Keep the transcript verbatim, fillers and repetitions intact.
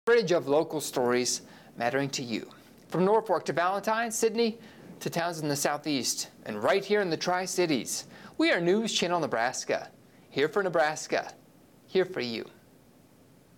Coverage of local stories mattering to you. From Norfolk to Valentine, Sydney to towns in the southeast, and right here in the Tri-Cities, we are News Channel Nebraska. Here for Nebraska. Here for you.